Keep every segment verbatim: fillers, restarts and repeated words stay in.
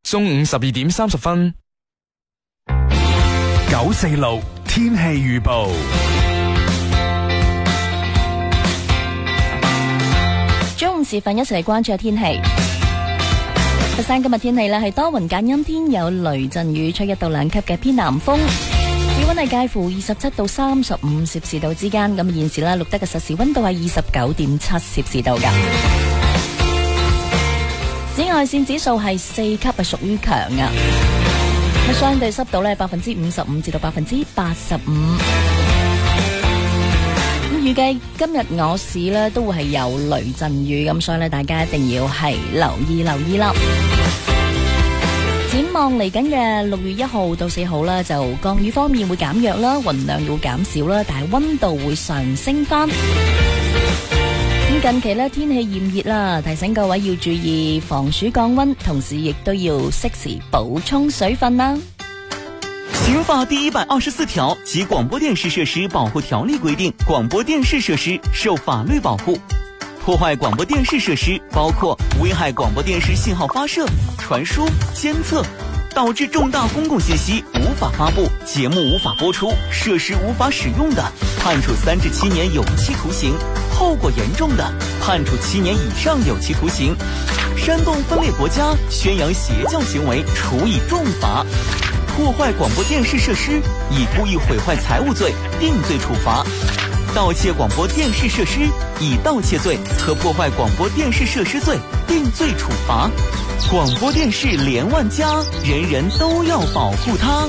中午十二點三十分，九四六天氣預報。 中午時分一齊嚟關注下天氣。佛山今日天氣呢係多雲間陰天，有雷陣雨，吹一到兩級嘅偏南風，氣溫係介乎二十七到三十五攝氏度之間。咁現時呢錄得嘅實時溫度係二十九點七攝氏度噶。紫外線指數係四級，係屬於強啊。咁相對濕度呢百分之五十五至到百分之八十五。預計今日我市呢都會係有雷陣雨，咁所以呢大家一定要係留意留意啦。展望嚟緊嘅六月一號到四號呢，就降雨方面會減弱啦，雲量要減少啦，但係溫度會上升翻。咁近期呢天氣炎熱啦，提醒各位要注意防暑降溫，同時亦都要適時補充水分啦。 刑法第一百二十四條及廣播電視設施保護條例規定，廣播電視設施受法律保護。破壞廣播電視設施包括危害廣播電視信號發射、傳輸、監測，導致重大公共信息無法發布、節目無法播出、設施無法使用的，判處三至七年有期徒刑；後果嚴重的，判處七年以上有期徒刑。煽動分裂國家、宣揚邪教行為，處以重罰。破壞廣播電視設施，以故意毀壞財物罪定罪處罰；盜竊廣播電視設施，以盜竊罪和破壞廣播電視設施罪定罪處罰。廣播電視連萬家，人人都要保護它。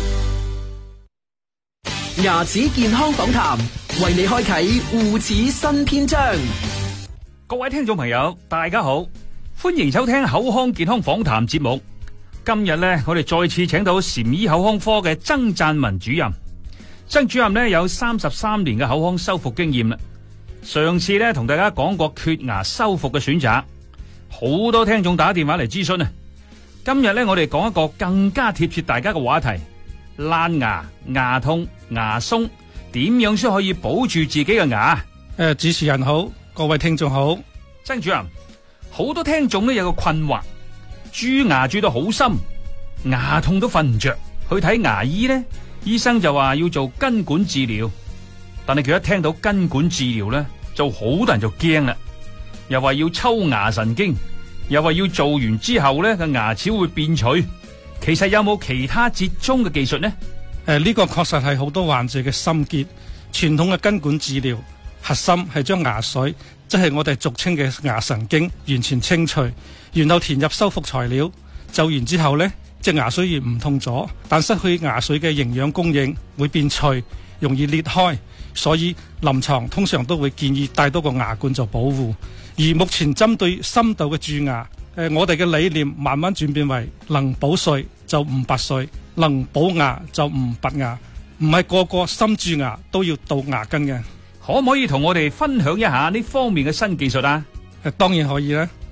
牙齒健康訪談，為你開啟護齒新篇章。 各位聽眾朋友，大家好，歡迎收聽口腔健康訪談節目。今日呢，我哋再次請到禪醫口腔科嘅曾贊文主任。曾主任呢有三十三年嘅口腔修復經驗啦。上次呢同大家講過缺牙修復嘅選擇，好多聽眾打電話嚟諮詢啊。今日呢，我哋講一個更加貼切大家嘅話題：爛牙、牙痛、牙鬆，點樣先可以保住自己嘅牙？誒、 呃，主持人好，各位聽眾好。 曾主任，好多聽眾呢有個困惑。蛀牙蛀到好深，牙痛都瞓唔着，去睇牙醫呢，醫生就話要做根管治療，但係佢一聽到根管治療呢，就好多人就驚啦，又話要抽牙神經，又話要做完之後呢個牙齒會變脆。其實有冇其他折中嘅技術呢？誒、 呃，呢、這個確實係好多患者嘅心結。傳統嘅根管治療核心係將牙髓，即係我哋俗稱嘅牙神經完全清除，然後填入修復材料，就完之後呢隻牙髓亦唔痛咗，但失去牙髓嘅營養供應，會變脆，容易裂開，所以臨床通常都會建議帶多個牙冠做保護。而目前針對深度嘅蛀牙，誒，我哋嘅理念慢慢轉變為能補髓就唔拔髓，能補牙就唔拔牙，唔係個個深蛀牙都要到牙根嘅。 可唔可以同我哋分享一下呢方面嘅新技術啊？ 誒，當然可以啦。